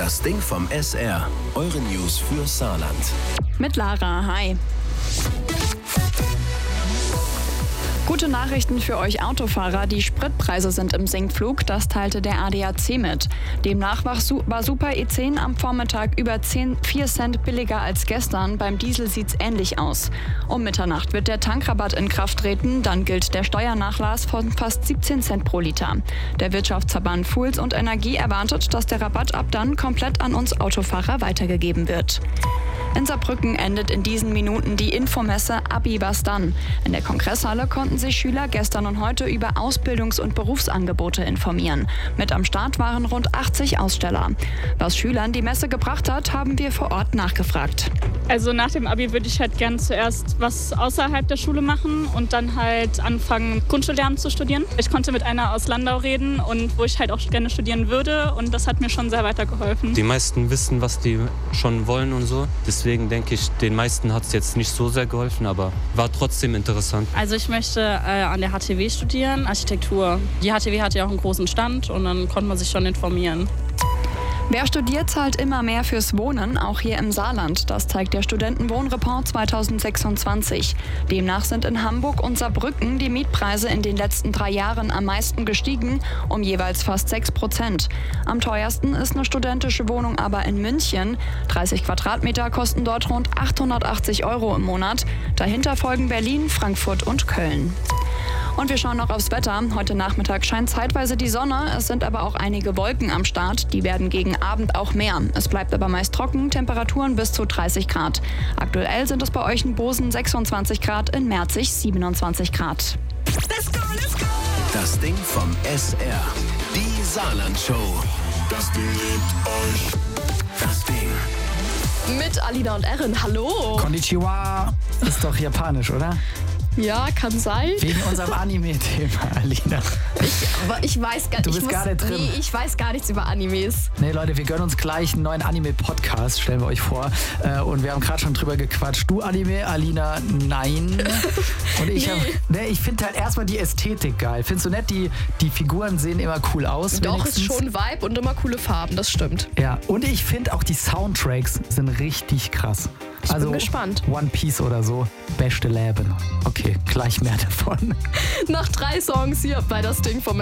Das Ding vom SR. Eure News für Saarland. Mit Lara, hi. Gute Nachrichten für euch Autofahrer, die Spritpreise sind im Sinkflug, das teilte der ADAC mit. Demnach war Super E10 am Vormittag über 4 Cent billiger als gestern, beim Diesel sieht's ähnlich aus. Um Mitternacht wird der Tankrabatt in Kraft treten, dann gilt der Steuernachlass von fast 17 Cent pro Liter. Der Wirtschaftsverband Fuels und Energie erwartet, dass der Rabatt ab dann komplett an uns Autofahrer weitergegeben wird. In Saarbrücken endet in diesen Minuten die Infomesse Abi was dann. In der Kongresshalle konnten sich Schüler gestern und heute über Ausbildungs- und Berufsangebote informieren. Mit am Start waren rund 80 Aussteller. Was Schülern die Messe gebracht hat, haben wir vor Ort nachgefragt. Also nach dem Abi würde ich halt gern zuerst was außerhalb der Schule machen und dann halt anfangen, Grundschullehramt zu studieren. Ich konnte mit einer aus Landau reden und wo ich halt auch gerne studieren würde und das hat mir schon sehr weitergeholfen. Die meisten wissen, was die schon wollen und so. Deswegen denke ich, den meisten hat es jetzt nicht so sehr geholfen, aber war trotzdem interessant. Also ich möchte an der HTW studieren, Architektur. Die HTW hat ja auch einen großen Stand und dann konnte man sich schon informieren. Wer studiert, zahlt immer mehr fürs Wohnen, auch hier im Saarland. Das zeigt der Studentenwohnreport 2026. Demnach sind in Hamburg und Saarbrücken die Mietpreise in den letzten 3 Jahren am meisten gestiegen, um jeweils fast 6%. Am teuersten ist eine studentische Wohnung aber in München. 30 Quadratmeter kosten dort rund 880 € im Monat. Dahinter folgen Berlin, Frankfurt und Köln. Und wir schauen noch aufs Wetter. Heute Nachmittag scheint zeitweise die Sonne. Es sind aber auch einige Wolken am Start. Die werden gegen Abend auch mehr. Es bleibt aber meist trocken, Temperaturen bis zu 30 Grad. Aktuell sind es bei euch in Bosen 26 Grad, in Merzig 27 Grad. Let's go, let's go! Das Ding vom SR. Die Saarland-Show. Das Ding liebt euch. Das Ding. Mit Alina und Erin, hallo. Konnichiwa. Ist doch japanisch, oder? Ja, kann sein. Wegen unserem Anime-Thema, Alina. Ich weiß gar nicht. Du bist gerade drin. Nee, ich weiß gar nichts über Animes. Nee, Leute, wir gönnen uns gleich einen neuen Anime-Podcast, stellen wir euch vor. Und wir haben gerade schon drüber gequatscht. Du Anime, Alina, nein. Und ich ich finde halt erstmal die Ästhetik geil. Findest du nett, die Figuren sehen immer cool aus? Doch, wenigstens. ist schon Vibe und immer coole Farben, das stimmt. Ja, und ich finde auch die Soundtracks sind richtig krass. Ich bin gespannt. One Piece oder so, beste Leben. Okay, gleich mehr davon. Nach 3 Songs hier bei Das Ding vom